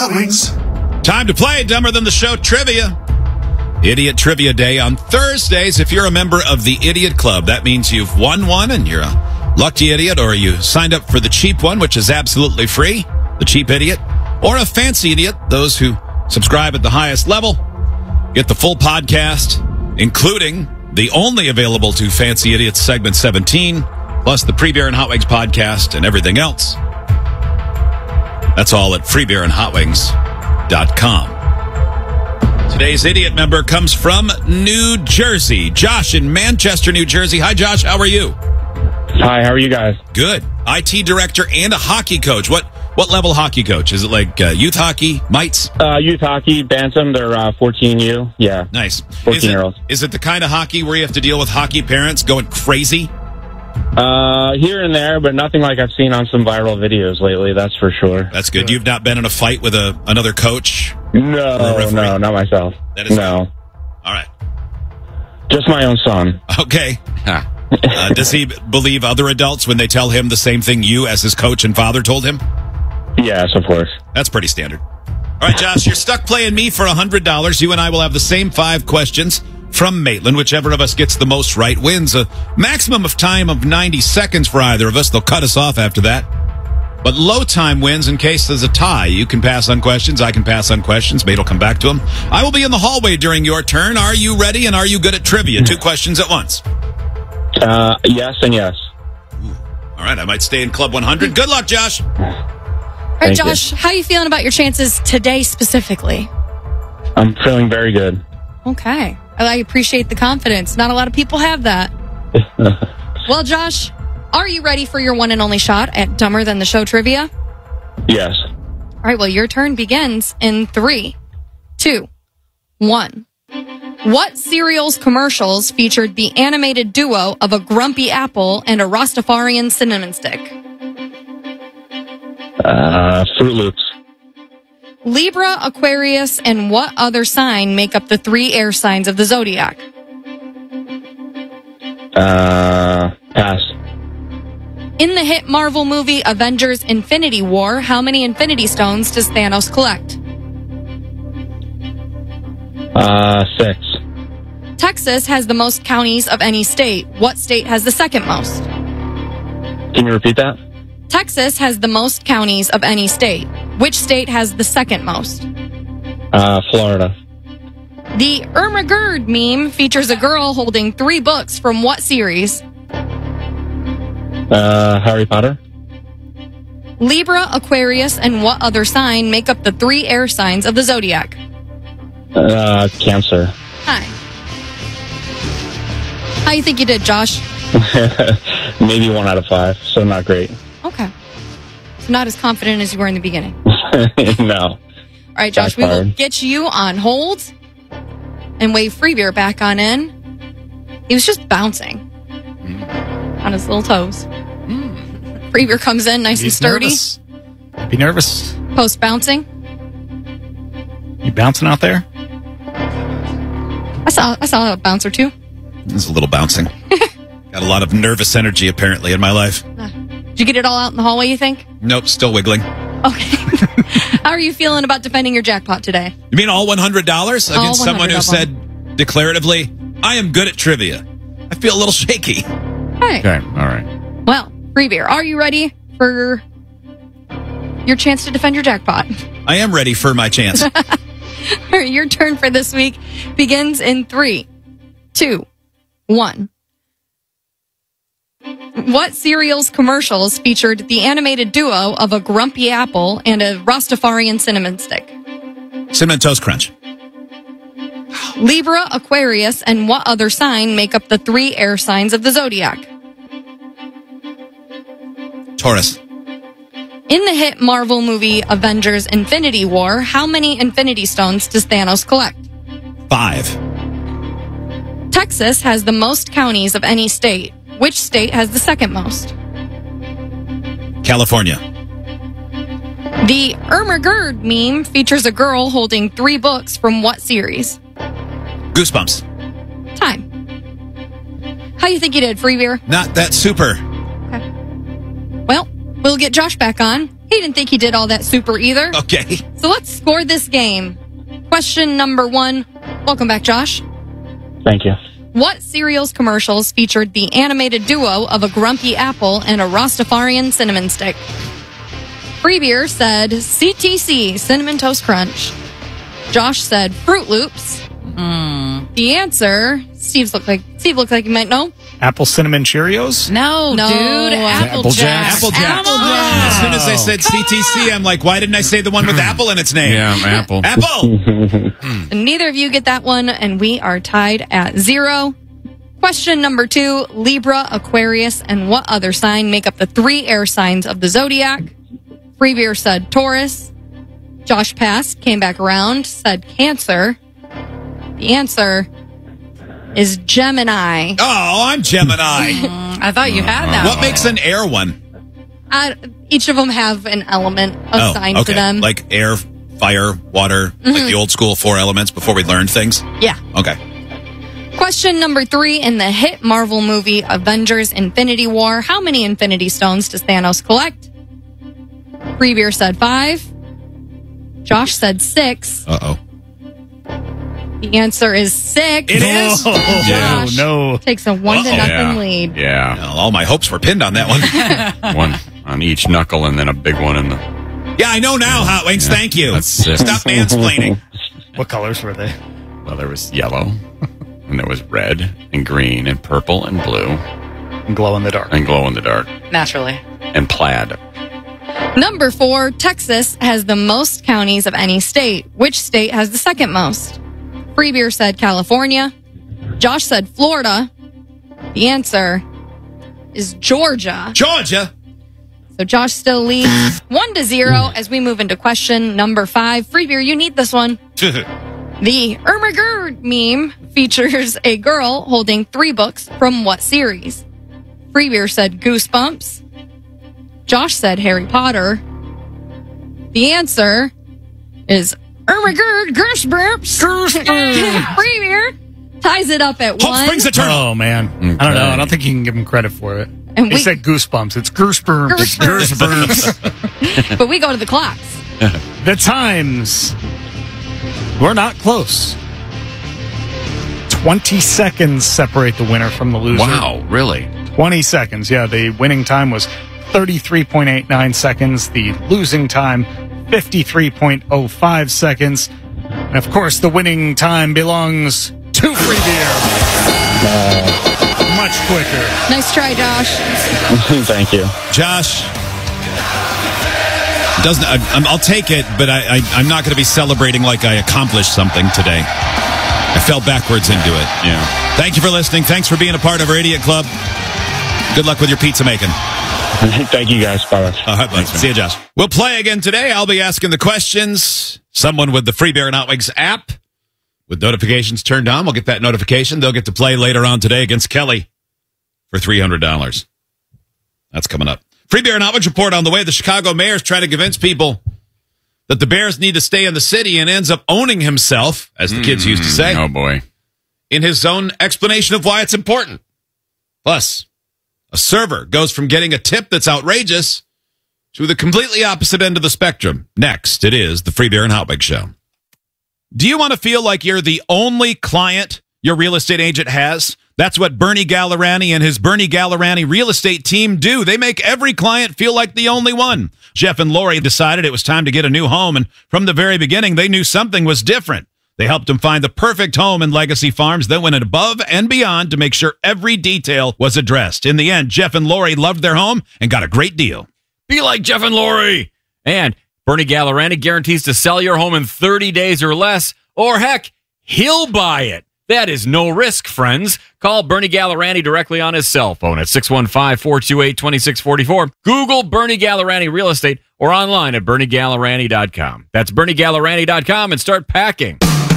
Hot Wings. Time to play Dumber Than the Show Trivia. Idiot Trivia Day on Thursdays. If you're a member of the Idiot Club, that means you've won one and you're a lucky idiot, or you signed up for the cheap one, which is absolutely free, the cheap idiot, or a fancy idiot. Those who subscribe at the highest level get the full podcast, including the only available to Fancy Idiots segment 17, plus the Pre-Beer and Hot Wings podcast and everything else. That's all at freebeerandhotwings.com. Today's idiot member comes from New Jersey. Josh in Manchester, New Jersey. Hi, Josh. How are you? Hi, how are you guys? Good. IT director and a hockey coach. What level hockey coach? Is it like youth hockey, mites? Youth hockey, Bantam. They're 14U. Yeah. Nice. 14-year-olds. Is it the kind of hockey where you have to deal with hockey parents going crazy? Here and there, but nothing like I've seen on some viral videos lately, that's for sure. That's good. You've not been in a fight with another coach? No, not myself. That is no. Good. All right. Just my own son. Okay. Does he believe other adults when they tell him the same thing you, as his coach and father, told him? Yes, of course. That's pretty standard. All right, Josh, you're stuck playing me for $100. You and I will have the same 5 questions from Maitland. Whichever of us gets the most right wins. A maximum of time of 90 seconds for either of us. They'll cut us off after that. But low time wins in case there's a tie. You can pass on questions. I can pass on questions. Mate will come back to them. I will be in the hallway during your turn. Are you ready, and are you good at trivia? 2 questions at once. Yes and yes. All right, I might stay in Club 100. Good luck, Josh. All right, Josh, how are you feeling about your chances today specifically? I'm feeling very good. Okay. I appreciate the confidence. Not a lot of people have that. Well, Josh, are you ready for your one and only shot at Dumber Than the Show trivia? Yes. All right, well, your turn begins in 3, 2, 1. What cereal's commercials featured the animated duo of a grumpy apple and a Rastafarian cinnamon stick? Fruit Loops. Libra, Aquarius, and what other sign make up the 3 air signs of the zodiac? Pass. In the hit Marvel movie Avengers Infinity War, how many Infinity Stones does Thanos collect? 6. Texas has the most counties of any state. What state has the second most? Can you repeat that? Texas has the most counties of any state. Which state has the second most? Florida. The Irma Gerd meme features a girl holding 3 books from what series? Harry Potter. Libra, Aquarius, and what other sign make up the 3 air signs of the zodiac? Cancer. Hi. How you think you did, Josh? Maybe 1 out of 5, so not great. Okay. So not as confident as you were in the beginning. No. All right, Josh, we will get you on hold and wave Free Beer back on in. He was just bouncing on his little toes. Free Beer comes in nice and sturdy. Nervous. Be nervous. Post bouncing. You bouncing out there? I saw a bounce or two. There's a little bouncing. Got a lot of nervous energy, apparently, in my life. Did you get it all out in the hallway, you think? Nope, still wiggling. Okay. How are you feeling about defending your jackpot today? You mean all $100 against someone who said declaratively, I am good at trivia? I feel a little shaky. Hey. Okay, all right. Well, Free Beer, are you ready for your chance to defend your jackpot? I am ready for my chance. All right, your turn for this week begins in 3, 2, 1. What cereal's commercials featured the animated duo of a grumpy apple and a Rastafarian cinnamon stick? Cinnamon Toast Crunch. Libra, Aquarius, and what other sign make up the 3 air signs of the zodiac? Taurus. In the hit Marvel movie Avengers Infinity War, how many Infinity Stones does Thanos collect? 5. Texas has the most counties of any state. Which state has the second most? California. The Irma Gerd meme features a girl holding 3 books from what series? Goosebumps. Time. How you think you did, Free Beer? Not that super. Okay. Well, we'll get Josh back on He didn't think he did all that super either. Okay. So let's score this game. Question number 1. Welcome back, Josh. Thank you. What cereals commercials featured the animated duo of a grumpy apple and a Rastafarian cinnamon stick? Free Beer said CTC, Cinnamon Toast Crunch. Josh said Fruit Loops. The answer, Steve looked like he might know. Apple Cinnamon Cheerios? No, No. dude. Apple Apple Jacks. Jacks. Apple Jacks. As soon as I said CTC, I'm like, why didn't I say the one with apple in its name? Yeah, Apple. Apple. Neither of you get that one, and we are tied at 0. Question number 2, Libra, Aquarius, and what other sign make up the 3 air signs of the zodiac? Free Beer said Taurus. Josh passed, came back around, said Cancer. The answer is Gemini. Oh, I'm Gemini. I thought you had that. What makes an air one? Each of them have an element assigned to them. Like air, fire, water, like the old school 4 elements before we learned things? Yeah. Okay. Question number 3, in the hit Marvel movie Avengers Infinity War, how many Infinity Stones does Thanos collect? Free Beer said 5. Josh said 6. Uh-oh. The answer is 6. It is? Josh no. takes a 1-0 lead. Yeah. Well, all my hopes were pinned on that one. One on each knuckle and then a big one in the... Yeah, I know now, Hot Wings. Thank you. That's 6. Stop mansplaining. What colors were they? Well, there was yellow, and there was red, and green, and purple, and blue, And glow in the dark. and glow in the dark, Naturally. and plaid. Number 4, Texas has the most counties of any state. Which state has the second most? Free Beer said California. Josh said Florida. The answer is Georgia. Georgia. So Josh still leads 1-0 as we move into question number 5. Free Beer, you need this one. The Ermagerd meme features a girl holding 3 books from what series? Free Beer said Goosebumps. Josh said Harry Potter. The answer is Ermagerd Goosebumps. Free Beer ties it up at Hope 1. springs eternal. Oh, man. I don't know. I don't think you can give him credit for it. And He said goosebumps. It's goosebumps. Goosebumps. But we go to the clocks. The times. We're not close. 20 seconds separate the winner from the loser. Wow, really? 20 seconds. Yeah, the winning time was 33.89 seconds. The losing time, 53.05 seconds. And of course, the winning time belongs to Free Beer. Much quicker. Nice try, Josh. Thank you. Josh. I'll take it, but I'm not going to be celebrating like I accomplished something today. I fell backwards into it. Yeah. Thank you for listening. Thanks for being a part of our Idiot Club. Good luck with your pizza making. Thank you, guys. Bye. All right, buddy. See you, Josh. We'll play again today. I'll be asking the questions. Someone with the Free Beer and Hot Wings app with notifications turned on will get that notification. They'll get to play later on today against Kelly for $300. That's coming up. Free Beer and Hot Wings report on the way. The Chicago mayor's trying to convince people that the Bears need to stay in the city and ends up owning himself, as the kids used to say, Oh, boy. in his own explanation of why it's important. Plus, a server goes from getting a tip that's outrageous to the completely opposite end of the spectrum. Next, it is the Free Beer and Hot Wings Show. Do you want to feel like you're the only client your real estate agent has? That's what Bernie Gallerani and his Bernie Gallerani real estate team do. They make every client feel like the only one. Jeff and Lori decided it was time to get a new home, and from the very beginning, they knew something was different. They helped him find the perfect home in Legacy Farms, then went above and beyond to make sure every detail was addressed. In the end, Jeff and Lori loved their home and got a great deal. Be like Jeff and Lori. And Bernie Gallerani guarantees to sell your home in 30 days or less, or heck, he'll buy it. That is no risk, friends. Call Bernie Gallerani directly on his cell phone at 615-428-2644. Google Bernie Gallerani Real Estate or online at BernieGallerani.com. That's BernieGallerani.com and start packing.